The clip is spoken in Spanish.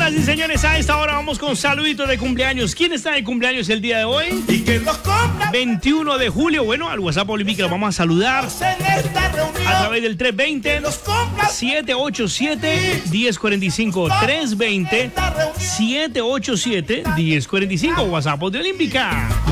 Señoras y señores, a esta hora vamos con saluditos de cumpleaños. ¿Quién está de cumpleaños el día de hoy? 21 de julio. Bueno, al WhatsApp Olímpica lo vamos a saludar a través del 320-787-1045. 320-787-1045. WhatsApp de Olímpica.